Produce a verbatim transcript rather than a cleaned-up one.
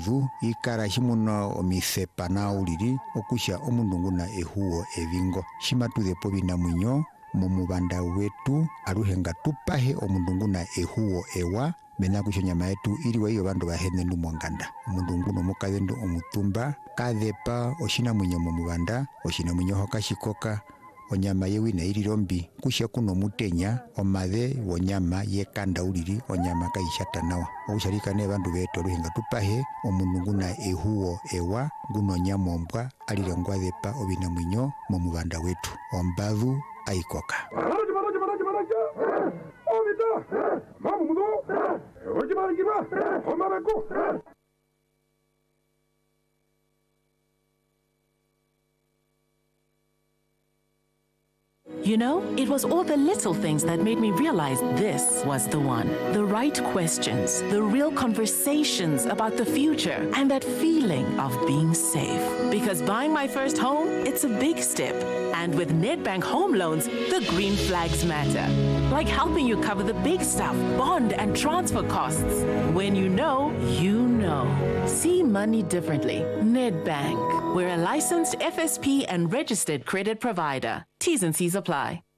omudhu ikara shimuno omisepa naulili okusha omundu nguna ehuwo evingo shimatuzepo binamwinyo momubanda wetu aluhenga tupahe omundu nguna ehuwo ewa mena kusho nyama yetu iliwa iyo bandu bahenendu monganda omundu nguno mukazendu omutumba kathepa oshinamwinyo momubanda oshinamwinyo hoka shikoka onyama yewina ililombi kusha kuno mutenya omadhe wonyama yekanda ulili onyama kaishata nawa okushalika ne bandu betu aluhenga tupahe omundu nguna ehuwo ewa nguno nyamombwa alilengwa dhepa obinamwinyo momubanda wetu ombadhu aikoka. You know, it was all the little things that made me realize this was the one. The right questions, the real conversations about the future, and that feeling of being safe. Because buying my first home, it's a big step. And with Nedbank Home Loans, the green flags matter. Like helping you cover the big stuff, bond and transfer costs. When you know, you know. See money differently. Nedbank. We're a licensed F S P and registered credit provider. T's and C's apply.